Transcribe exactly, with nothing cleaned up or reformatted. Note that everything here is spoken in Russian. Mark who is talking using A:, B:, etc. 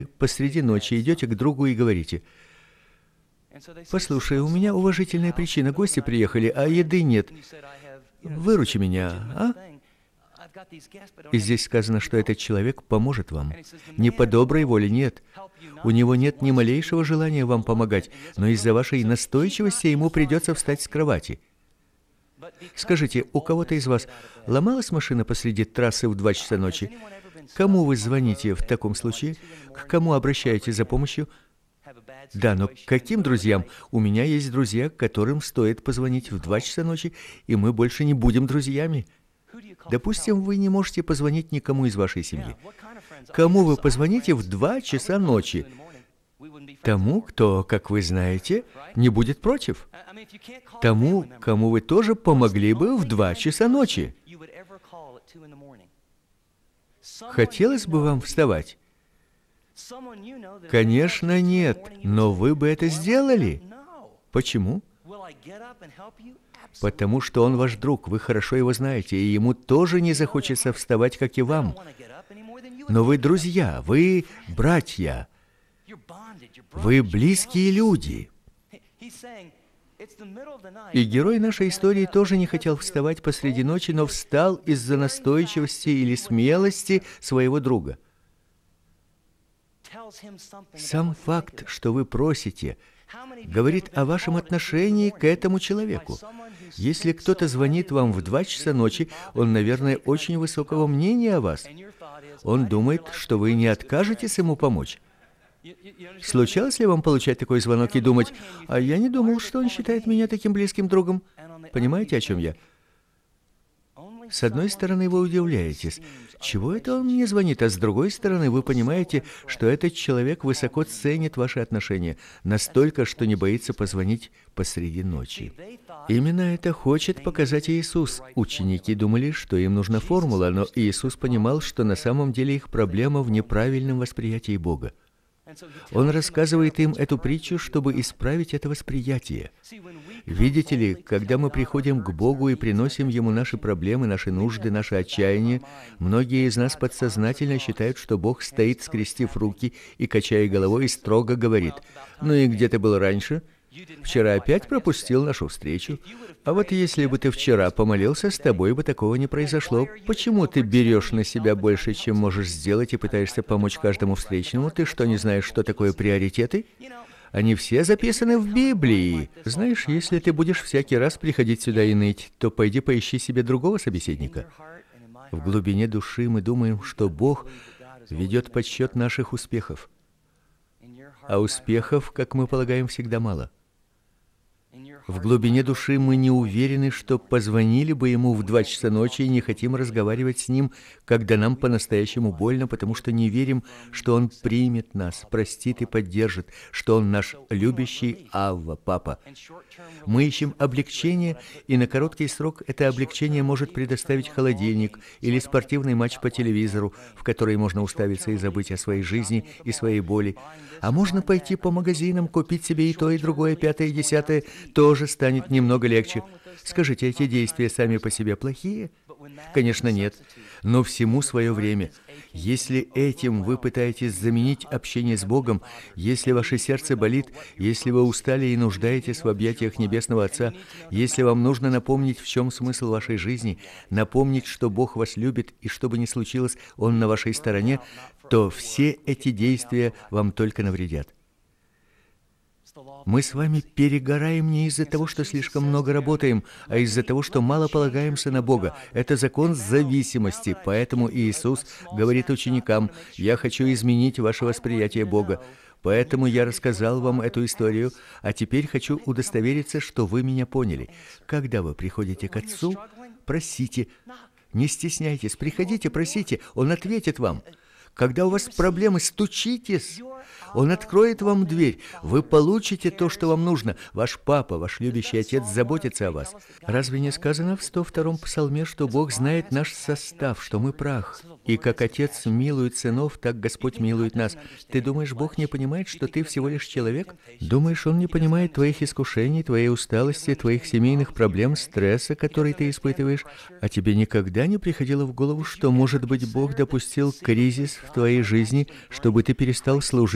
A: посреди ночи идете к другу и говорите: «Послушай, у меня уважительная причина, гости приехали, а еды нет. Выручи меня, а?» И здесь сказано, что этот человек поможет вам. Не по доброй воле, нет. У него нет ни малейшего желания вам помогать, но из-за вашей настойчивости ему придется встать с кровати. Скажите, у кого-то из вас ломалась машина посреди трассы в два часа ночи? Кому вы звоните в таком случае? К кому обращаетесь за помощью? Да, но к каким друзьям? У меня есть друзья, которым стоит позвонить в два часа ночи, и мы больше не будем друзьями. Допустим, вы не можете позвонить никому из вашей семьи. Кому вы позвоните в два часа ночи? Тому, кто, как вы знаете, не будет против. Тому, кому вы тоже помогли бы в два часа ночи. Хотелось бы вам вставать? Конечно, нет, но вы бы это сделали. Почему? Потому что он ваш друг, вы хорошо его знаете, и ему тоже не захочется вставать, как и вам. Но вы друзья, вы братья, вы близкие люди. И герой нашей истории тоже не хотел вставать посреди ночи, но встал из-за настойчивости или смелости своего друга. Сам факт, что вы просите, говорит о вашем отношении к этому человеку. Если кто-то звонит вам в два часа ночи, он, наверное, очень высокого мнения о вас. Он думает, что вы не откажетесь ему помочь. Случалось ли вам получать такой звонок и думать: «А я не думал, что он считает меня таким близким другом»? Понимаете, о чем я? С одной стороны, вы удивляетесь, чего это он мне звонит, а с другой стороны, вы понимаете, что этот человек высоко ценит ваши отношения, настолько, что не боится позвонить посреди ночи. Именно это хочет показать Иисус. Ученики думали, что им нужна формула, но Иисус понимал, что на самом деле их проблема в неправильном восприятии Бога. Он рассказывает им эту притчу, чтобы исправить это восприятие. Видите ли, когда мы приходим к Богу и приносим Ему наши проблемы, наши нужды, наше отчаяние, многие из нас подсознательно считают, что Бог стоит, скрестив руки и, качая головой, и строго говорит: «Ну и где ты был раньше? Вчера опять пропустил нашу встречу. А вот если бы ты вчера помолился, с тобой бы такого не произошло. Почему ты берешь на себя больше, чем можешь сделать, и пытаешься помочь каждому встречному? Ты что, не знаешь, что такое приоритеты? Они все записаны в Библии. Знаешь, если ты будешь всякий раз приходить сюда и ныть, то пойди поищи себе другого собеседника». В глубине души мы думаем, что Бог ведет подсчет наших успехов. А успехов, как мы полагаем, всегда мало. В глубине души мы не уверены, что позвонили бы ему в два часа ночи и не хотим разговаривать с ним, когда нам по-настоящему больно, потому что не верим, что он примет нас, простит и поддержит, что он наш любящий Авва, Папа. Мы ищем облегчение, и на короткий срок это облегчение может предоставить холодильник или спортивный матч по телевизору, в который можно уставиться и забыть о своей жизни и своей боли. А можно пойти по магазинам, купить себе и то, и другое, пятое, и десятое, тоже станет немного легче. Скажите, эти действия сами по себе плохие? Конечно, нет. Но всему свое время. Если этим вы пытаетесь заменить общение с Богом, если ваше сердце болит, если вы устали и нуждаетесь в объятиях Небесного Отца, если вам нужно напомнить, в чем смысл вашей жизни, напомнить, что Бог вас любит, и что бы ни случилось, Он на вашей стороне, то все эти действия вам только навредят. Мы с вами перегораем не из-за того, что слишком много работаем, а из-за того, что мало полагаемся на Бога. Это закон зависимости, поэтому Иисус говорит ученикам: «Я хочу изменить ваше восприятие Бога. Поэтому я рассказал вам эту историю, а теперь хочу удостовериться, что вы меня поняли. Когда вы приходите к Отцу, просите. Не стесняйтесь, приходите, просите, Он ответит вам. Когда у вас проблемы, стучитесь. Он откроет вам дверь. Вы получите то, что вам нужно. Ваш папа, ваш любящий отец заботится о вас. Разве не сказано в сто втором псалме, что Бог знает наш состав, что мы прах? И как отец милует сынов, так Господь милует нас. Ты думаешь, Бог не понимает, что ты всего лишь человек? Думаешь, Он не понимает твоих искушений, твоей усталости, твоих семейных проблем, стресса, который ты испытываешь? А тебе никогда не приходило в голову, что, может быть, Бог допустил кризис в твоей жизни, чтобы ты перестал служить